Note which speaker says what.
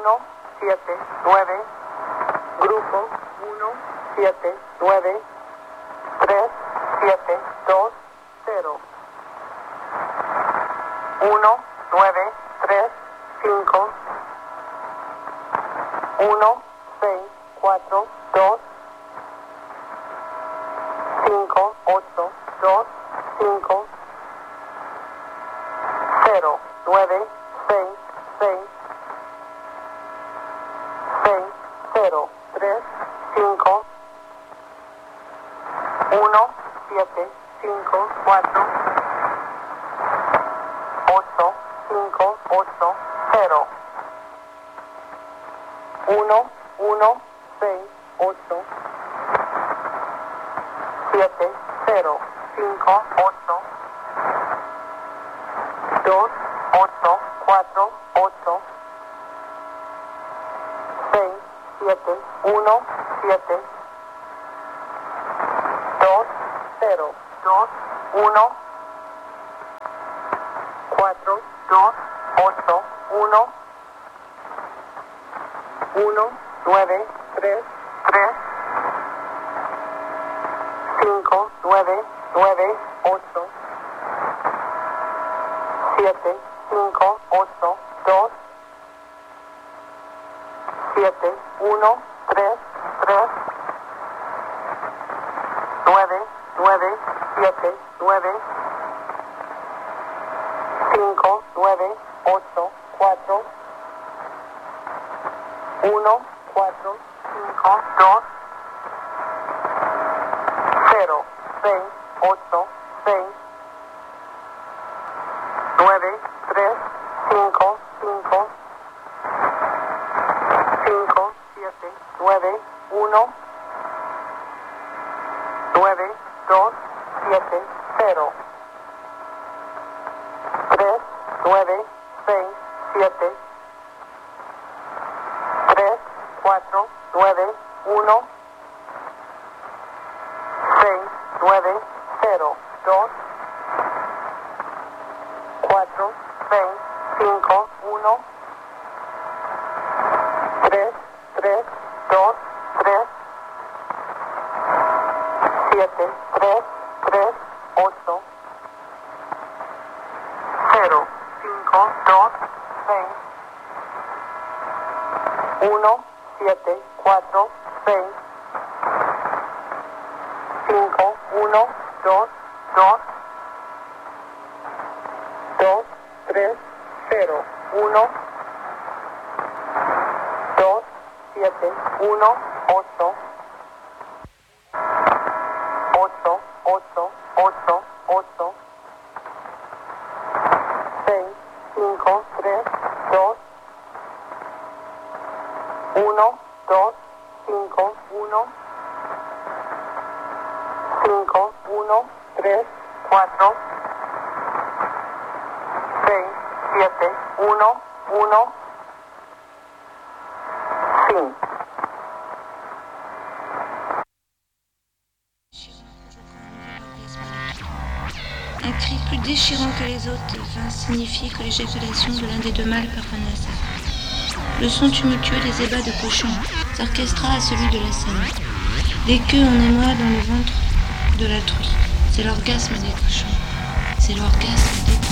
Speaker 1: 1, 7, 9. Grupo 1, 7, 9. 3, 7, 2, 0. 1, 9, 3, 5. 1, 6, 4, 2. 5, 8, 2, 5. 0, 9, 6, 6. 6, 0, 3, 5. 1, 7, 5, 4. 8, 5, 8, 0. 1, 1, 6, 8. 7, 0, 5, 8. 2, 8, 4, 8. 6, 7, 1, 7. 2, 0, 2, 1. 4, 2, 8, 1. 1, 9, 3, 3. 5, 9, 9, 8. 7, 5, 8, 2. 7, 1, 3, 3. 9, 9, 7, 9. 5, 9, 8, 4. 1, 4, 5, 2. 0, 6, 8, 6. 9, 3, 5, 5. 5, 7, 9, 1. 9, 2, 7, 0. 3, 9, 6, 7. 3, 4, 9, 1. 6, 9, 0, 2. 4, 6, 5, 1. 3, 3, 2, 3. 7, 3, 3, 8. 0, 5, 2, 6. 1, 7, 4, 6. 5, 1, 2, 2. 2, 3, 0, 1. 2, 7, 1, 8. 8, 8, 8, 8. 6, 5, 3, 2. 1, 2, 5, 1. 5, 1, 3, 4. 6, 7, 1, 1. Fin.
Speaker 2: Un cri plus déchirant que les autres vint signifier que l'éjaculation de l'un des deux mâles parvenait à sa fin. Le son tumultueux des ébats de cochons s'orchestra à celui de la scène. Des queues en émoi dans le ventre de la truie. C'est l'orgasme des cochons. C'est l'orgasme des